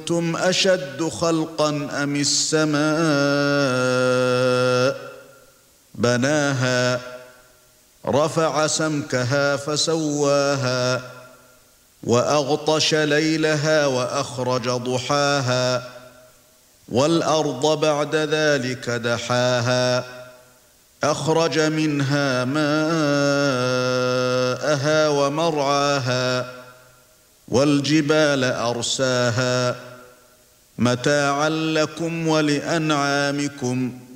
أأنتم أشد خلقا أم السماء بناها رفع سمكها فسواها وأغطش ليلها وأخرج ضحاها والأرض بعد ذلك دحاها أخرج منها ماءها ومرعاها والجبال أرساها متاعا لكم ولأنعامكم